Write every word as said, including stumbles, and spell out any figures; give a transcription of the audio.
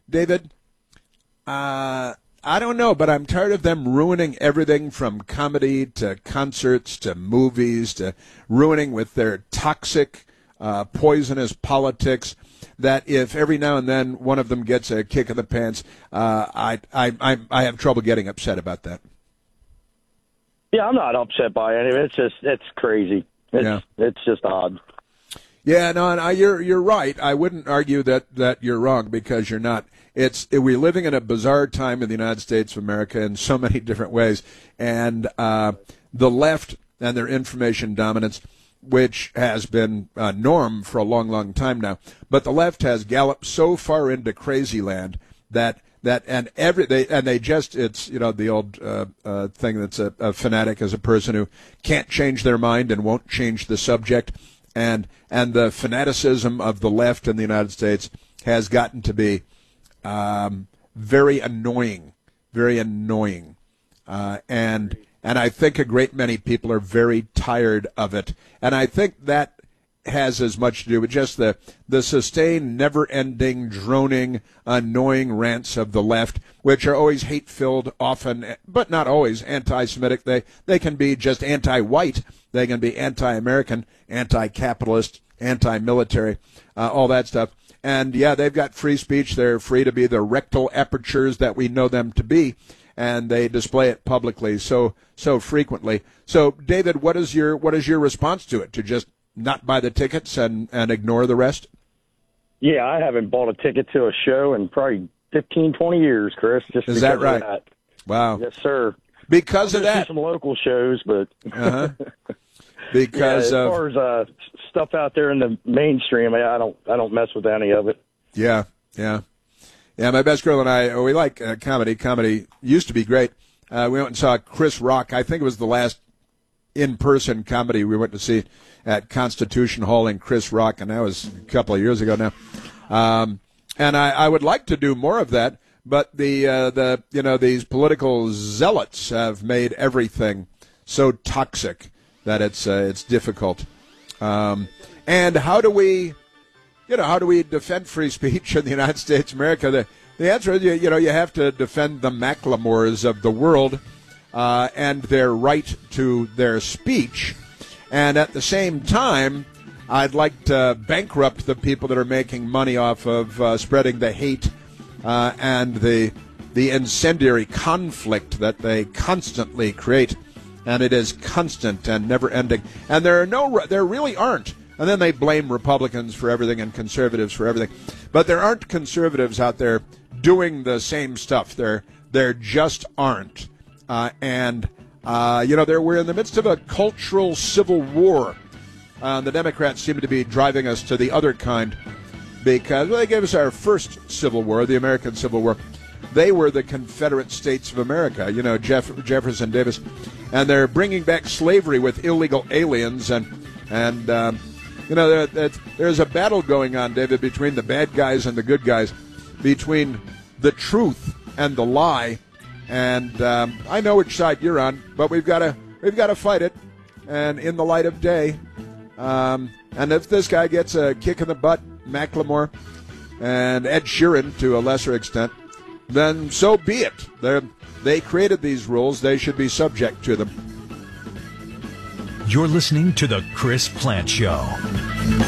David, uh, I don't know, but I'm tired of them ruining everything from comedy to concerts to movies to ruining with their toxic, uh, poisonous politics. That if every now and then one of them gets a kick in the pants, uh, I, I, I, I have trouble getting upset about that. Yeah, I'm not upset by it. It's just, it's crazy. It's, yeah. it's just odd. Yeah, no, and I, you're you're right. I wouldn't argue that, that you're wrong because you're not. It's we're living in a bizarre time in the United States of America in so many different ways, and uh, the left and their information dominance, which has been a norm for a long, long time now. But the left has galloped so far into crazy land that that and every they and they just it's you know the old uh, uh, thing that's a, a fanatic is a person who can't change their mind and won't change the subject. And and the fanaticism of the left in the United States has gotten to be um, very annoying, very annoying, uh, and and I think a great many people are very tired of it. And I think that has as much to do with just the the sustained, never-ending, droning, annoying rants of the left, which are always hate-filled, often, but not always, anti-Semitic. They they can be just anti-white. They can be anti-American, anti-capitalist, anti-military, uh, all that stuff. And, yeah, they've got free speech. They're free to be the rectal apertures that we know them to be, and they display it publicly so so frequently. So, David, what is your what is your response to it? To just not buy the tickets and, and ignore the rest? Yeah, I haven't bought a ticket to a show in probably fifteen, twenty years, Chris. Just is that right? That. Wow. Yes, sir. Because I'll of that. Some local shows, but uh-huh. Because yeah, as of far as uh, stuff out there in the mainstream, I don't I don't mess with any of it. Yeah, yeah, yeah. My best girl and I, oh, we like uh, comedy. Comedy used to be great. Uh, we went and saw Chris Rock. I think it was the last in-person comedy we went to see at Constitution Hall in Chris Rock, and that was a couple of years ago now. Um, and I, I would like to do more of that. But the uh, the you know these political zealots have made everything so toxic that it's uh, it's difficult. Um, and how do we, you know, how do we defend free speech in the United States of America? The the answer is you, you know you have to defend the Macklemores of the world uh, and their right to their speech, and at the same time, I'd like to bankrupt the people that are making money off of uh, spreading the hate. Uh, and the the incendiary conflict that they constantly create, and it is constant and never-ending. And there are no, there really aren't. And then they blame Republicans for everything and conservatives for everything, but there aren't conservatives out there doing the same stuff. There, there just aren't. Uh, and uh, you know, there we're in the midst of a cultural civil war. Uh, the Democrats seem to be driving us to the other kind. Because well, they gave us our first Civil War, the American Civil War. They were the Confederate States of America, you know, Jeff, Jefferson Davis. And they're bringing back slavery with illegal aliens. And, and um, you know, there, there's a battle going on, David, between the bad guys and the good guys, between the truth and the lie. And um, I know which side you're on, but we've got to we've got to fight it. And in the light of day, um, and if this guy gets a kick in the butt, Macklemore and Ed Sheeran to a lesser extent, then so be it. They're, they created these rules. They should be subject to them. You're listening to The Chris Plante Show.